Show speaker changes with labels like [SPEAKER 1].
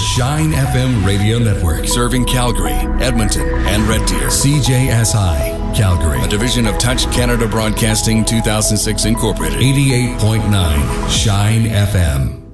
[SPEAKER 1] Shine FM radio network, serving Calgary, Edmonton, and Red Deer. CJSI, Calgary, a division of Touch Canada Broadcasting 2006 Incorporated. 88.9 Shine FM.